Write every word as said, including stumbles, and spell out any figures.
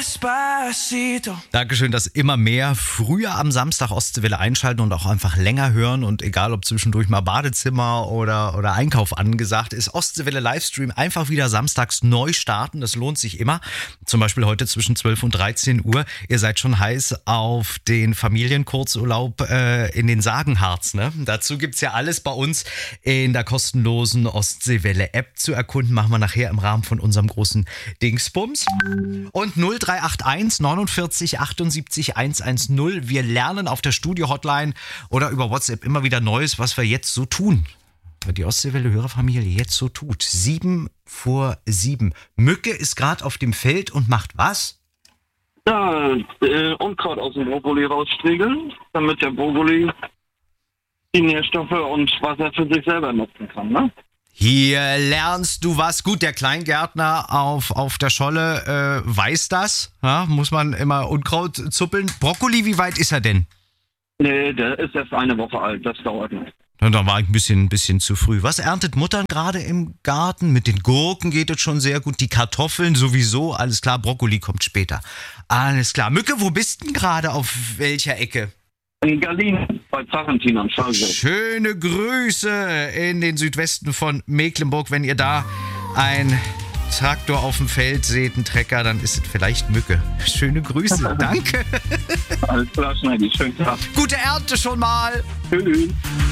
Dankeschön, dass immer mehr früher am Samstag Ostseewelle einschalten und auch einfach länger hören. Und egal, ob zwischendurch mal Badezimmer oder, oder Einkauf angesagt ist, Ostseewelle Livestream einfach wieder samstags neu starten. Das lohnt sich immer. Zum Beispiel heute zwischen zwölf und dreizehn Uhr. Ihr seid schon heiß auf den Familienkurzurlaub äh, in den Sagenharz. Ne? Dazu gibt's ja alles bei uns in der kostenlosen Ostseewelle-App zu erkunden. Machen wir nachher im Rahmen von unserem großen Dingsbums. Und null drei acht eins neunundvierzig achtundsiebzig hundertzehn. Wir lernen auf der Studio-Hotline oder über WhatsApp immer wieder Neues, was wir jetzt so tun. Was die Ostseewelle-Hörerfamilie jetzt so tut. Sieben vor sieben. Mücke ist gerade auf dem Feld und macht was? Ja, äh, Unkraut aus dem Brokkoli rausstriegeln, damit der Brokkoli die Nährstoffe und Wasser für sich selber nutzen kann, ne? Hier lernst du was. Gut, der Kleingärtner auf, auf der Scholle äh, weiß das. Ja, muss man immer Unkraut zuppeln. Brokkoli, wie weit ist er denn? Nee, der ist erst eine Woche alt. Das dauert noch. Ja, da war ich ein bisschen, ein bisschen zu früh. Was erntet Mutter gerade im Garten? Mit den Gurken geht es schon sehr gut. Die Kartoffeln sowieso. Alles klar, Brokkoli kommt später. Alles klar. Mücke, wo bist du denn gerade? Auf welcher Ecke? In Berlin, bei Zarentin am Schallsee. Schöne Grüße in den Südwesten von Mecklenburg. Wenn ihr da ein Traktor auf dem Feld seht, einen Trecker, dann ist es vielleicht Mücke. Schöne Grüße, danke. Alles klar, Schneidi, schönen Tag. Gute Ernte schon mal. Tschüss.